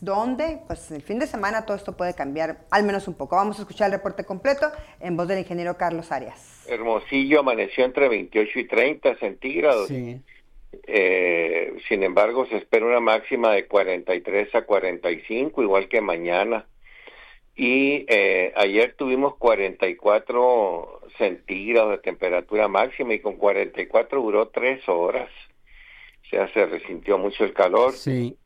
donde pues el fin de semana todo esto puede cambiar al menos un poco. Vamos a escuchar el reporte completo en voz del ingeniero Carlos Arias. Hermosillo amaneció entre 28 y 30 centígrados. Sí. Sin embargo, se espera una máxima de 43 a 45, igual que mañana. Y ayer tuvimos 44 centígrados de temperatura máxima y con 44 duró 3 horas. O sea, se resintió mucho el calor. Sí.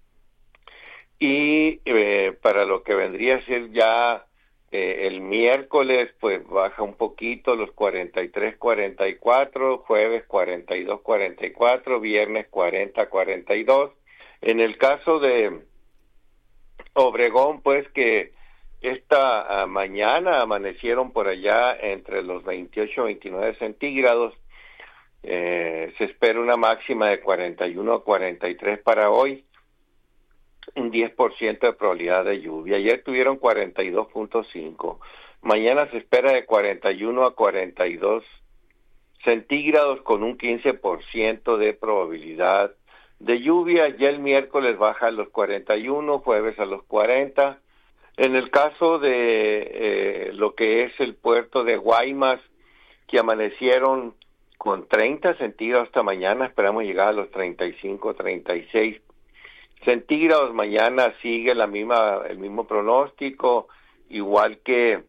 Y para lo que vendría a ser ya el miércoles, pues baja un poquito los 43, 44, jueves 42, 44, viernes 40, 42. En el caso de Obregón, pues que esta mañana amanecieron por allá entre los 28 y 29 centígrados. Se espera una máxima de 41 a 43 para hoy, un 10% de probabilidad de lluvia. Ayer tuvieron 42.5. Mañana se espera de 41 a 42 centígrados con un 15% de probabilidad de lluvia. Ya el miércoles baja a los 41, jueves a los 40. En el caso de lo que es el puerto de Guaymas, que amanecieron con 30 centígrados esta mañana, esperamos llegar a los 35, 36 centígrados. Mañana sigue el mismo pronóstico, igual que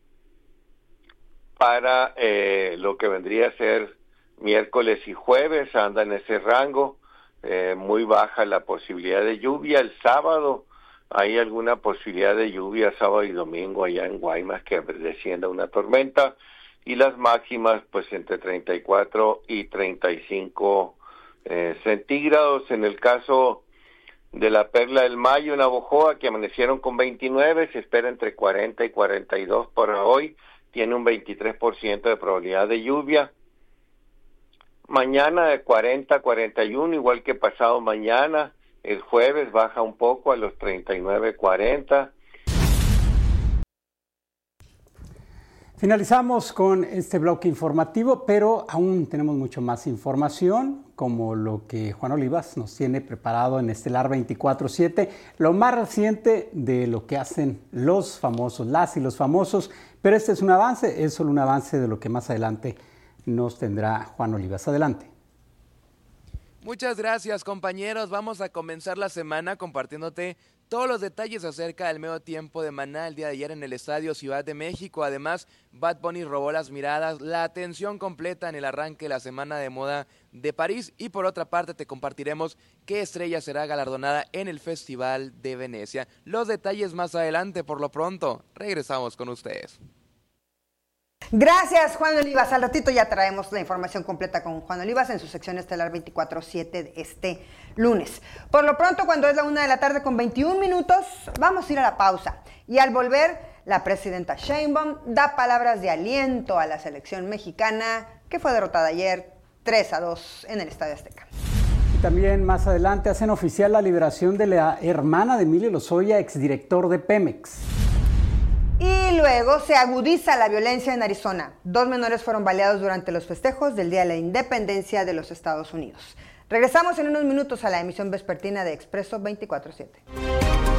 para lo que vendría a ser miércoles y jueves, anda en ese rango, muy baja la posibilidad de lluvia. El sábado hay alguna posibilidad de lluvia, sábado y domingo allá en Guaymas, que descienda una tormenta, y las máximas pues entre 34 y 35 centígrados. En el caso de la Perla del Mayo, en Navojoa, que amanecieron con 29, se espera entre 40 y 42 para hoy, tiene un 23% de probabilidad de lluvia. Mañana de 40 a 41, igual que pasado mañana. El jueves baja un poco a los 39, 40. Finalizamos con este bloque informativo, pero aún tenemos mucho más información, como lo que Juan Olivas nos tiene preparado en Estelar 24/7, lo más reciente de lo que hacen los famosos, las y los famosos, pero este es un avance, es solo un avance de lo que más adelante nos tendrá Juan Olivas. Adelante. Muchas gracias, compañeros. Vamos a comenzar la semana compartiéndote todos los detalles acerca del medio tiempo de Maná el día de ayer en el Estadio Ciudad de México. Además, Bad Bunny robó las miradas, la atención completa en el arranque de la Semana de Moda de París. Y por otra parte, te compartiremos qué estrella será galardonada en el Festival de Venecia. Los detalles más adelante. Por lo pronto, regresamos con ustedes. Gracias, Juan Olivas. Al ratito ya traemos la información completa con Juan Olivas en su sección Estelar 24/7 de este lunes. Por lo pronto, cuando es la 1:00 con 21 minutos, vamos a ir a la pausa. Y al volver, la presidenta Sheinbaum da palabras de aliento a la selección mexicana, que fue derrotada ayer 3-2 en el Estadio Azteca. Y también más adelante hacen oficial la liberación de la hermana de Emilio Lozoya, exdirector de Pemex. Y luego se agudiza la violencia en Arizona. 2 menores fueron baleados durante los festejos del Día de la Independencia de los Estados Unidos. Regresamos en unos minutos a la emisión vespertina de Expreso 24/7.